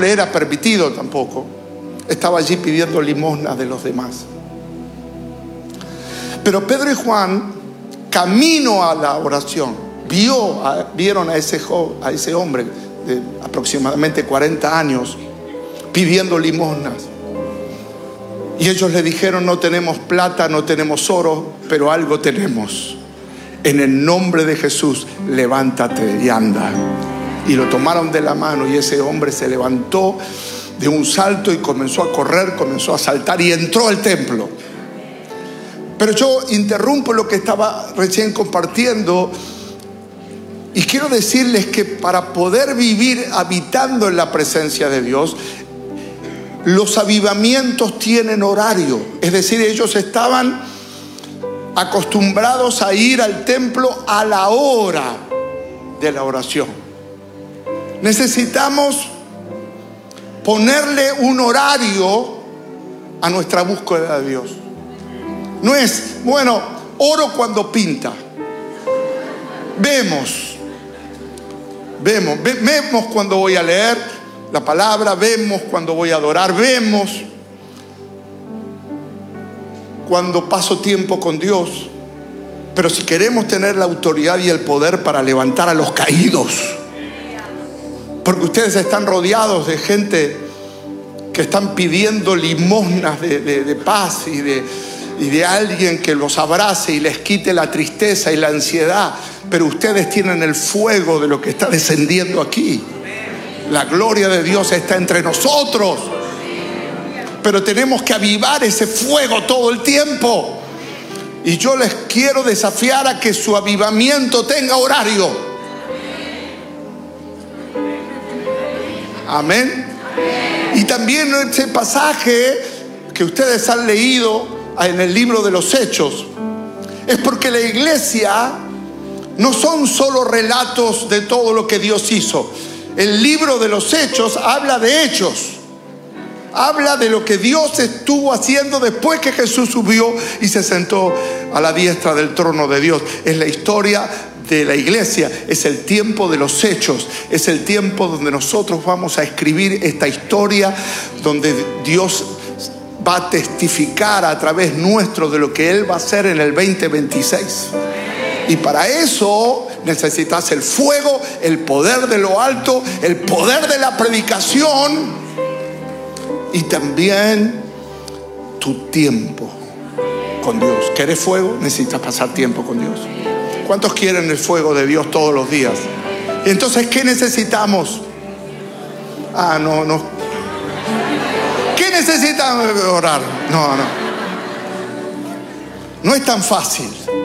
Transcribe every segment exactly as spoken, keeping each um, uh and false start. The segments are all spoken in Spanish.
le era permitido tampoco. Estaba allí pidiendo limosna de los demás. Pero Pedro y Juan, camino a la oración, vio, a, vieron a ese, joven, a ese hombre de aproximadamente cuarenta años pidiendo limosnas. Y ellos le dijeron: no tenemos plata, no tenemos oro, pero algo tenemos. En el nombre de Jesús, levántate y anda. Y lo tomaron de la mano y ese hombre se levantó de un salto y comenzó a correr, comenzó a saltar y entró al templo. Pero yo interrumpo lo que estaba recién compartiendo y quiero decirles que para poder vivir habitando en la presencia de Dios, los avivamientos tienen horario. Es decir, ellos estaban acostumbrados a ir al templo a la hora de la oración. Necesitamos ponerle un horario a nuestra búsqueda de Dios. No es, bueno, oro cuando pinta. Vemos, vemos, ve, vemos cuando voy a leer la palabra, vemos cuando voy a adorar, vemos cuando paso tiempo con Dios. Pero si queremos tener la autoridad y el poder para levantar a los caídos, porque ustedes están rodeados de gente que están pidiendo limosnas de, de, de paz y de, y de alguien que los abrace y les quite la tristeza y la ansiedad. Pero ustedes tienen el fuego de lo que está descendiendo aquí. La gloria de Dios está entre nosotros. Pero tenemos que avivar ese fuego todo el tiempo. Y yo les quiero desafiar a que su avivamiento tenga horario. Amén. Y también ese pasaje que ustedes han leído en el libro de los Hechos, es porque la iglesia no son solo relatos de todo lo que Dios hizo. El libro de los Hechos habla de hechos. Habla de lo que Dios estuvo haciendo después que Jesús subió y se sentó a la diestra del trono de Dios. Es la historia de la iglesia, es el tiempo de los hechos, es el tiempo donde nosotros vamos a escribir esta historia, donde Dios va a testificar a través nuestro de lo que Él va a hacer en el veinte veintiséis. Y para eso necesitas el fuego, el poder de lo alto, el poder de la predicación y también tu tiempo con Dios. ¿Querés fuego? Necesitas pasar tiempo con Dios. ¿Cuántos quieren el fuego de Dios todos los días? Entonces, ¿qué necesitamos? Ah, no, no. ¿Qué necesitan orar? No, no. No es tan fácil.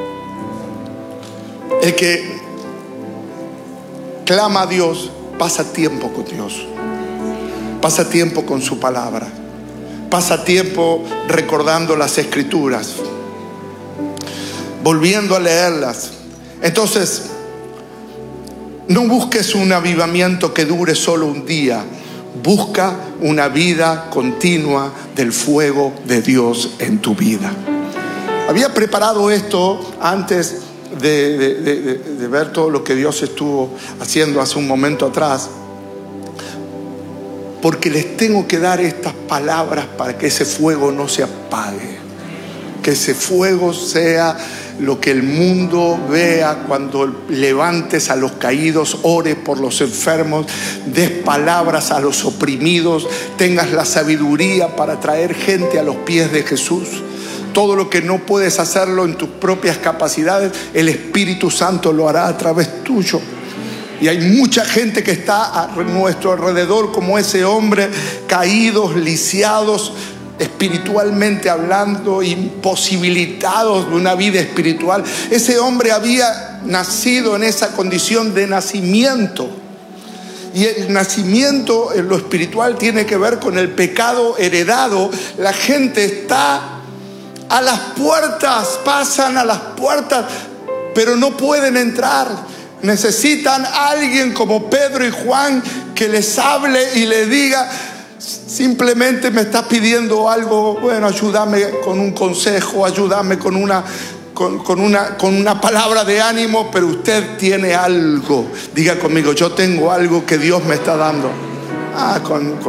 El que clama a Dios pasa tiempo con Dios. Pasa tiempo con su palabra. Pasa tiempo recordando las escrituras. Volviendo a leerlas. Entonces, no busques un avivamiento que dure solo un día. Busca una vida continua del fuego de Dios en tu vida. Había preparado esto antes de, de, de, de ver todo lo que Dios estuvo haciendo hace un momento atrás, porque les tengo que dar estas palabras para que ese fuego no se apague, que ese fuego sea lo que el mundo vea cuando levantes a los caídos, ores por los enfermos, des palabras a los oprimidos, tengas la sabiduría para traer gente a los pies de Jesús. Todo lo que no puedes hacerlo en tus propias capacidades, el Espíritu Santo lo hará a través tuyo. Y hay mucha gente que está a nuestro alrededor como ese hombre, caídos, lisiados, espiritualmente hablando, imposibilitados de una vida espiritual. Ese hombre había nacido en esa condición de nacimiento. Y el nacimiento en lo espiritual tiene que ver con el pecado heredado. La gente está a las puertas, pasan a las puertas, pero no pueden entrar. Necesitan a alguien como Pedro y Juan que les hable y les diga: simplemente me estás pidiendo algo, bueno, ayúdame con un consejo, ayúdame con una, con, con una, con una palabra de ánimo, pero usted tiene algo. Diga conmigo: yo tengo algo que Dios me está dando. Ah, con, con